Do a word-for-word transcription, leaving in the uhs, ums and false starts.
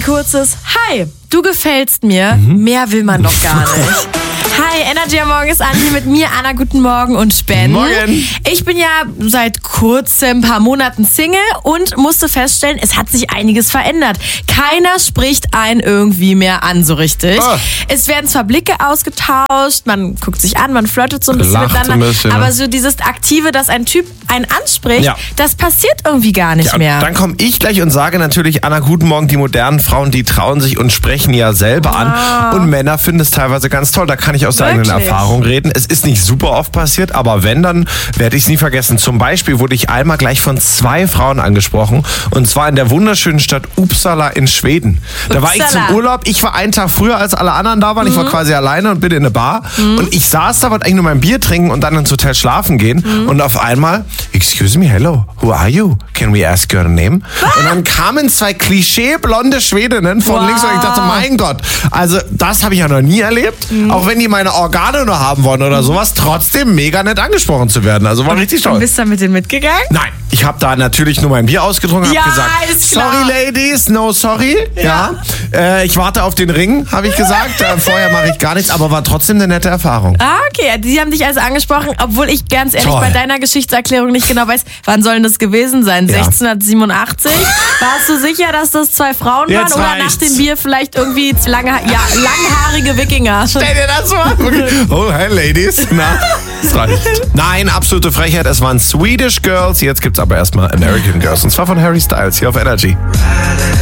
kurzes Hi, du gefällst mir. Mhm. Mehr will man doch gar nicht. Hi, Energy am Morgen ist an hier mit mir, Anna, guten Morgen und Ben. Morgen. Ich bin ja seit kurzem, ein paar Monaten Single und musste feststellen, es hat sich einiges verändert. Keiner spricht einen irgendwie mehr an so richtig. Oh. Es werden zwar Blicke ausgetauscht, man guckt sich an, man flirtet so ein bisschen Lacht miteinander, ein bisschen, aber ne? so dieses Aktive, dass ein Typ einen anspricht, Ja. das passiert irgendwie gar nicht Ja, mehr. dann komme ich gleich und sage natürlich, Anna, guten Morgen, die modernen Frauen, die trauen sich und sprechen ja selber an. Ah. Und Männer finden es teilweise ganz toll. Da kann ich aus der eigenen Wirklich? Erfahrung reden. Es ist nicht super oft passiert, aber wenn, dann werde ich es nie vergessen. Zum Beispiel wurde ich einmal gleich von zwei Frauen angesprochen. Und zwar in der wunderschönen Stadt Uppsala in Schweden. Da war ich zum Urlaub. Ich war einen Tag früher, als alle anderen da waren. Ich war quasi alleine und bin in eine Bar. Mhm. Und ich saß da, wollte eigentlich nur mein Bier trinken und dann ins Hotel schlafen gehen. Mhm. Und auf einmal, excuse me, hello, who are you? Can we ask your name? Ah. Und dann kamen zwei klischeeblonde Schwedinnen von wow. links und ich dachte, mein Gott, also das habe ich ja noch nie erlebt. Mhm. Auch wenn die meine Organe nur haben wollen oder sowas, trotzdem mega nett angesprochen zu werden. Also war richtig toll. Und bist du mit denen mitgegangen? Nein, ich habe da natürlich nur mein Bier ausgetrunken und ja, habe gesagt, ist klar. sorry ladies, no sorry. Ja, ja. Äh, ich warte auf den Ring, habe ich gesagt. Äh, vorher mache ich gar nichts, aber war trotzdem eine nette Erfahrung. Ah, okay. Die haben dich also angesprochen, obwohl ich ganz ehrlich Toll. bei deiner Geschichtserklärung nicht genau weiß, wann soll denn das gewesen sein? Ja. sechzehnhundertsiebenundachtzig? Warst du sicher, dass das zwei Frauen Jetzt waren? Oder reicht's. nach dem Bier vielleicht irgendwie lange, ja, langhaarige Wikinger? Stell dir das vor. Oh, hey Ladies. Na, das reicht. Nein, absolute Frechheit. Es waren Swedish Girls. Jetzt gibt's aber erstmal American Girls. Und zwar von Harry Styles hier auf Energy.